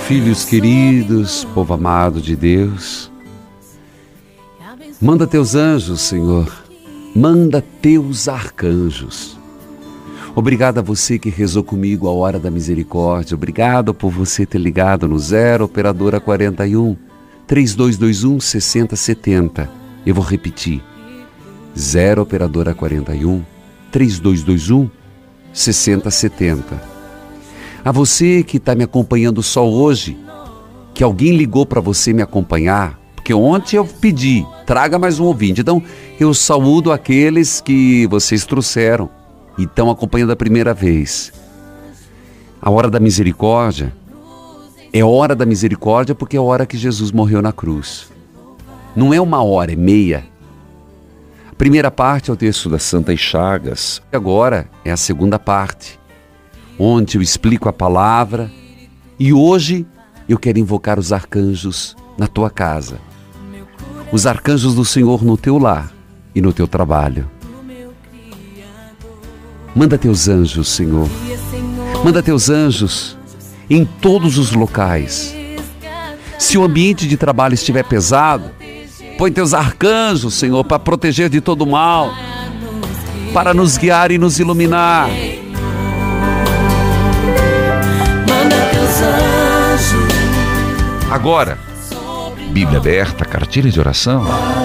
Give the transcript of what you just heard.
Filhos queridos, povo amado de Deus, manda teus anjos, Senhor, manda teus arcanjos. Obrigado a você que rezou comigo a hora da misericórdia. Obrigado por você ter ligado no 0 operadora 41 3221 6070. Eu vou repetir. 0 operadora 41 3221 6070. A você que está me acompanhando só hoje, que alguém ligou para você me acompanhar, porque ontem eu pedi, traga mais um ouvinte. Então, eu saúdo aqueles que vocês trouxeram e estão acompanhando a primeira vez. A hora da misericórdia é hora da misericórdia porque é a hora que Jesus morreu na cruz. Não é uma hora, é meia. A primeira parte é o texto das Santas Chagas. Agora é a segunda parte, onde eu explico a palavra, e hoje eu quero invocar os arcanjos na tua casa, os arcanjos do Senhor no teu lar e no teu trabalho. Manda teus anjos, Senhor, manda teus anjos em todos os locais. Se o ambiente de trabalho estiver pesado, põe teus arcanjos, Senhor, para proteger de todo mal, para nos guiar e nos iluminar. Agora, Bíblia aberta, cartilha de oração.